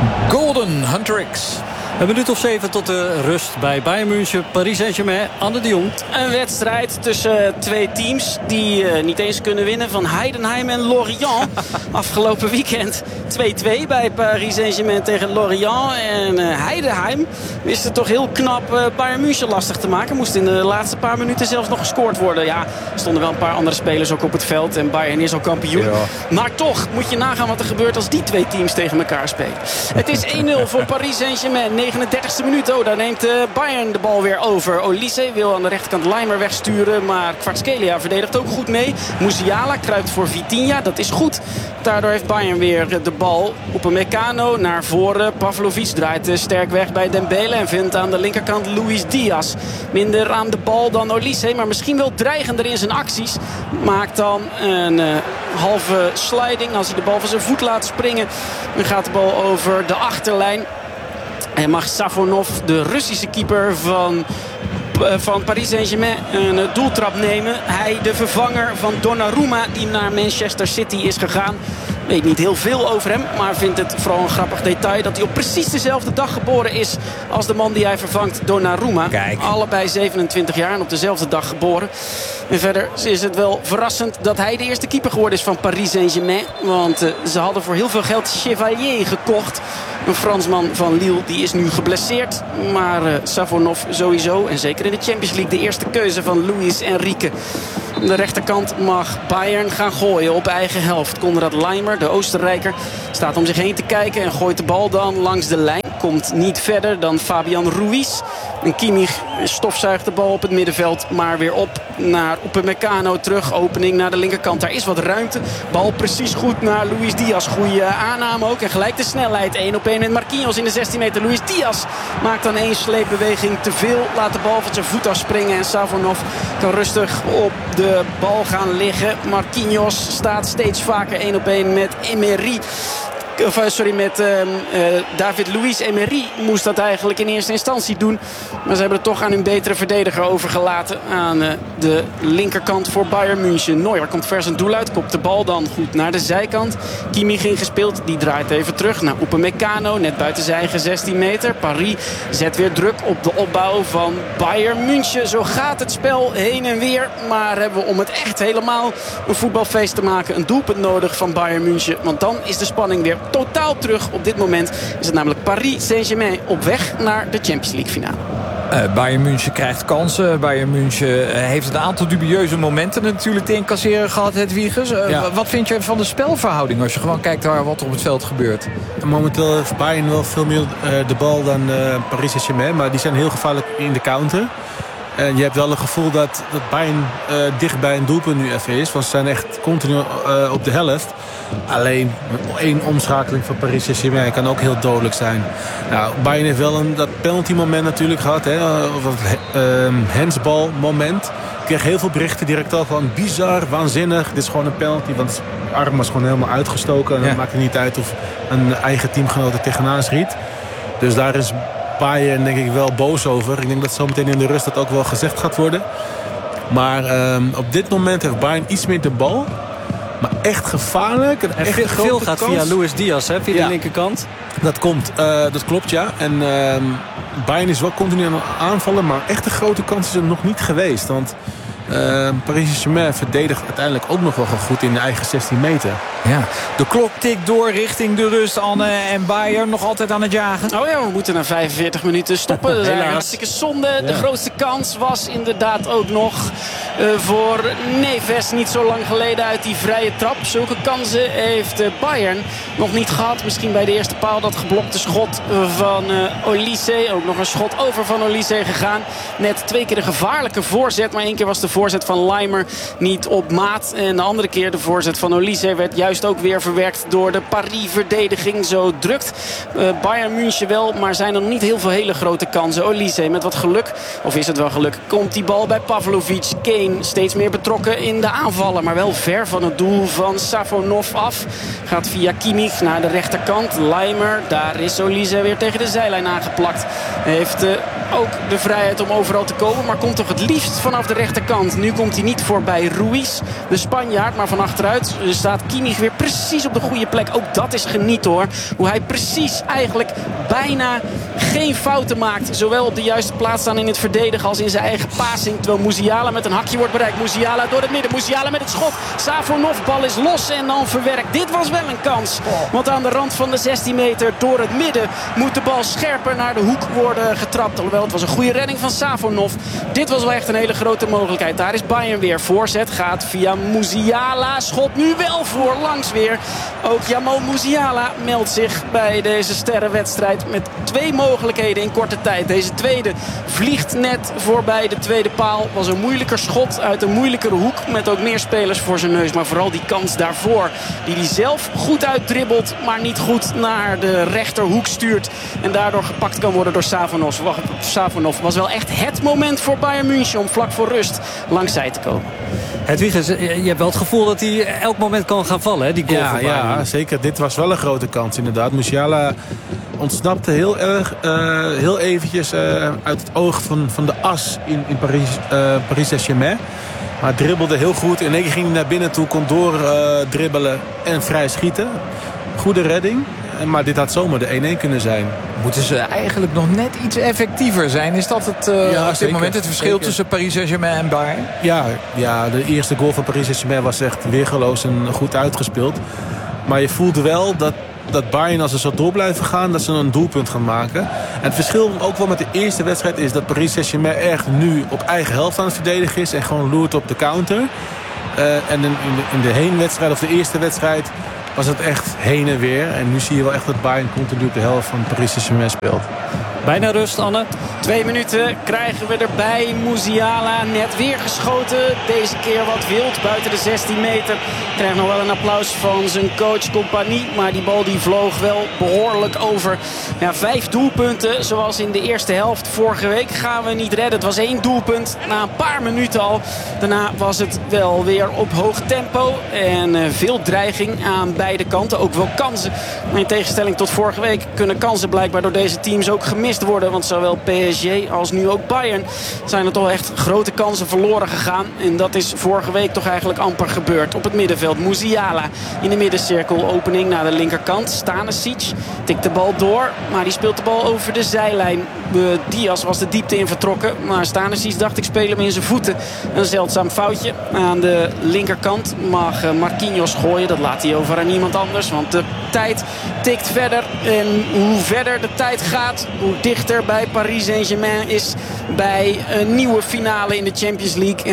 Golden Huntrix. Een minuut of 7 tot de rust bij Bayern München, Paris Saint-Germain. Anne de Jong. Een wedstrijd tussen twee teams die niet eens kunnen winnen, van Heidenheim en Lorient. Afgelopen weekend 2-2 bij Paris Saint-Germain tegen Lorient. En Heidenheim wist het toch heel knap Bayern München lastig te maken. Moest in de laatste paar minuten zelfs nog gescoord worden. Ja, er stonden wel een paar andere spelers ook op het veld. En Bayern is al kampioen. Ja. Maar toch moet je nagaan wat er gebeurt als die twee teams tegen elkaar spelen. Het is 1-0 voor Paris Saint-Germain. 39e minuut. Oh, daar neemt Bayern de bal weer over. Olise wil aan de rechterkant Leimer wegsturen. Maar Kvaratskhelia verdedigt ook goed mee. Musiala kruipt voor Vitinha. Dat is goed. Daardoor heeft Bayern weer de bal. Upamecano naar voren. Pavlovic draait sterk weg bij Dembele. En vindt aan de linkerkant Luis Diaz. Minder aan de bal dan Olise. Maar misschien wel dreigender in zijn acties. Maakt dan een halve sliding. Als hij de bal van zijn voet laat springen. Dan gaat de bal over de achterlijn. En mag Safonov, de Russische keeper van Paris Saint-Germain, een doeltrap nemen. Hij, de vervanger van Donnarumma, die naar Manchester City is gegaan. Weet niet heel veel over hem, maar vindt het vooral een grappig detail dat hij op precies dezelfde dag geboren is als de man die hij vervangt, Donnarumma. Kijk. Allebei 27 jaar en op dezelfde dag geboren. En verder is het wel verrassend dat hij de eerste keeper geworden is van Paris Saint-Germain. Want ze hadden voor heel veel geld Chevalier gekocht. Een Fransman van Lille, die is nu geblesseerd. Maar Safonov sowieso, en zeker in de Champions League, de eerste keuze van Luis Enrique. Aan de rechterkant mag Bayern gaan gooien op eigen helft. Konrad Leimer, de Oostenrijker, staat om zich heen te kijken en gooit de bal dan langs de lijn. Komt niet verder dan Fabian Ruiz. En Kimmich stofzuigt de bal op het middenveld, maar weer op naar Upamecano terug. Opening naar de linkerkant. Daar is wat ruimte. Bal precies goed naar Luis Diaz. Goede aanname ook. En gelijk de snelheid. 1-op-1 met Marquinhos in de 16 meter. Luis Diaz maakt dan één sleepbeweging te veel. Laat de bal van zijn voet afspringen. En Safonov kan rustig op de bal gaan liggen. Marquinhos staat steeds vaker 1-op-1 met Emery. Met David Luiz. Emery moest dat eigenlijk in eerste instantie doen. Maar ze hebben het toch aan hun betere verdediger overgelaten. Aan de linkerkant voor Bayern München. Neuer komt vers een doel uit. Kopt de bal dan goed naar de zijkant. Kimmich ingespeeld. Die draait even terug naar Upamecano. Net buiten zijn eigen 16 meter. Paris zet weer druk op de opbouw van Bayern München. Zo gaat het spel heen en weer. Maar hebben we om het echt helemaal een voetbalfeest te maken een doelpunt nodig van Bayern München. Want dan is de spanning weer totaal terug. Op dit moment is het namelijk Paris Saint-Germain op weg naar de Champions League finale. Bayern München krijgt kansen. Bayern München heeft een aantal dubieuze momenten natuurlijk te incasseren gehad, Hedwiges. Wat vind je van de spelverhouding als je gewoon kijkt naar wat er op het veld gebeurt? Momenteel heeft Bayern wel veel meer de bal dan Paris Saint-Germain. Maar die zijn heel gevaarlijk in de counter. En je hebt wel het gevoel dat Bayern dicht bij een doelpunt nu even is. Want ze zijn echt continu op de helft. Alleen één omschakeling van Paris Saint-Germain kan ook heel dodelijk zijn. Nou, Bayern heeft wel dat penalty moment natuurlijk gehad. Of dat handsbal moment. Ik kreeg heel veel berichten direct al van bizar, waanzinnig. Dit is gewoon een penalty, want de arm was gewoon helemaal uitgestoken. En dan maakt het niet uit of een eigen teamgenoot er tegenaan schiet. Dus daar is Bayern denk ik wel boos over. Ik denk dat zometeen in de rust dat ook wel gezegd gaat worden. Maar op dit moment heeft Bayern iets meer de bal. Maar echt gevaarlijk. En echt veel gaat kans via Luis Diaz, hè, via de linkerkant. Dat klopt, ja. En Bayern is wel continu aan het aanvallen. Maar echt een grote kans is er nog niet geweest. Want Paris Saint-Germain verdedigt uiteindelijk ook nog wel goed in de eigen 16 meter. Ja. De klok tikt door richting de rust, Anne, en Bayern nog altijd aan het jagen. Oh ja, we moeten na 45 minuten stoppen. Dat is hartstikke zonde. Ja. De grootste kans was inderdaad ook nog voor Neves niet zo lang geleden uit die vrije trap. Zulke kansen heeft Bayern nog niet gehad. Misschien bij de eerste paal dat geblokte schot van Olise. Ook nog een schot over van Olise gegaan. Net 2 keer een gevaarlijke voorzet, maar 1 keer was de voorzet van Leimer niet op maat. En de andere keer de voorzet van Olise werd juist ook weer verwerkt door de Paris-verdediging. Zo drukt Bayern München wel, maar zijn er nog niet heel veel hele grote kansen. Olise met wat geluk, of is het wel geluk, komt die bal bij Pavlovic. Kane steeds meer betrokken in de aanvallen, maar wel ver van het doel van Safonov af. Gaat via Kimmich naar de rechterkant. Leimer, daar is Olise weer tegen de zijlijn aangeplakt. Heeft ook de vrijheid om overal te komen. Maar komt toch het liefst vanaf de rechterkant. Nu komt hij niet voorbij Ruiz, de Spanjaard. Maar van achteruit staat Kimmich weer precies op de goede plek. Ook dat is geniet hoor. Hoe hij precies eigenlijk bijna geen fouten maakt. Zowel op de juiste plaats staan in het verdedigen als in zijn eigen passing. Terwijl Musiala met een hakje wordt bereikt. Musiala door het midden. Musiala met het schot. Savonov, bal is los en dan verwerkt. Dit was wel een kans. Want aan de rand van de 16 meter door het midden moet de bal scherper naar de hoek worden getrapt. Alhoewel, het was een goede redding van Savonov. Dit was wel echt een hele grote mogelijkheid. Daar is Bayern weer. Voorzet gaat via Musiala. Schot nu wel voor langs weer. Ook Jamal Musiala meldt zich bij deze sterrenwedstrijd met 2 mogelijkheden in korte tijd. Deze tweede vliegt net voorbij de tweede paal. Was een moeilijker schot uit een moeilijkere hoek. Met ook meer spelers voor zijn neus. Maar vooral die kans daarvoor. Die hij zelf goed uitdribbelt. Maar niet goed naar de rechterhoek stuurt. En daardoor gepakt kan worden door Savonov. Savonov was wel echt het moment voor Bayern München om vlak voor rust langs zij te komen. Hedwiges, je hebt wel het gevoel dat hij elk moment kan gaan vallen, hè? Die goal van Bayern. Ja, zeker. Dit was wel een grote kans inderdaad. Musiala ontsnapte heel eventjes uit het oog van de as in Paris Saint-Germain. Maar dribbelde heel goed. In één keer ging hij naar binnen toe, kon door dribbelen en vrij schieten. Goede redding. Maar dit had zomaar de 1-1 kunnen zijn. Moeten ze eigenlijk nog net iets effectiever zijn? Is dat het, op dit moment het verschil tussen Paris Saint-Germain en Bayern? Ja, de eerste goal van Paris Saint-Germain was echt weergeloos en goed uitgespeeld. Maar je voelde wel dat Bayern, als ze zo door blijven gaan, dat ze een doelpunt gaan maken. En het verschil ook wel met de eerste wedstrijd is dat Paris Saint-Germain echt nu op eigen helft aan het verdedigen is. En gewoon loert op de counter. En in de heenwedstrijd of de eerste wedstrijd was het echt heen en weer. En nu zie je wel echt dat Bayern continu op de helft van Paris Saint-Germain speelt. Bijna rust, Anne. 2 minuten krijgen we erbij. Musiala net weer geschoten. Deze keer wat wild buiten de 16 meter. Krijgt nog wel een applaus van zijn coach Compagnie. Maar die bal die vloog wel behoorlijk over. Ja, 5 doelpunten zoals in de eerste helft. Vorige week gaan we niet redden. Het was 1 doelpunt na een paar minuten al. Daarna was het wel weer op hoog tempo. En veel dreiging aan beide kanten. Ook wel kansen. Maar in tegenstelling tot vorige week kunnen kansen blijkbaar door deze teams ook gemist worden. Want zowel PSG als nu ook Bayern zijn er toch echt grote kansen verloren gegaan. En dat is vorige week toch eigenlijk amper gebeurd. Op het middenveld Musiala in de middencirkel. Opening naar de linkerkant. Stanisic tikt de bal door. Maar die speelt de bal over de zijlijn. Diaz was de diepte in vertrokken. Maar Stanisic dacht ik speel hem in zijn voeten. Een zeldzaam foutje. Aan de linkerkant mag Marquinhos gooien. Dat laat hij over aan niemand anders. Want de tijd tikt verder. En hoe verder de tijd gaat, hoe dichter bij Paris Saint-Germain is bij een nieuwe finale in de Champions League.